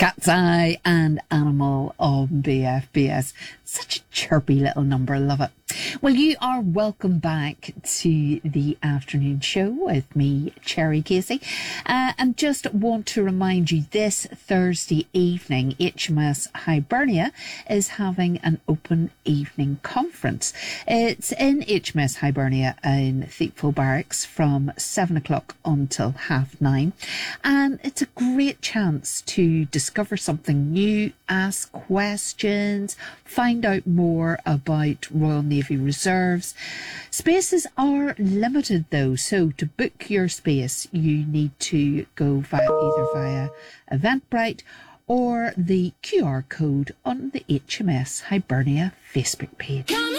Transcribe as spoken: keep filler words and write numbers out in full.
Cat's Eye and Animal on B F B S. Such a chirpy little number, love it. Well, you are welcome back to the afternoon show with me, Cherry Casey. Uh, and just want to remind you, this Thursday evening, H M S Hibernia is having an open evening conference. It's in H M S Hibernia in Thiepval Barracks from seven o'clock until half nine. And it's a great chance to discover something new, ask questions, find out more about Royal Navy Reserves. Spaces are limited though, so to book your space you need to go via either via Eventbrite or the Q R code on the H M S Hibernia Facebook page.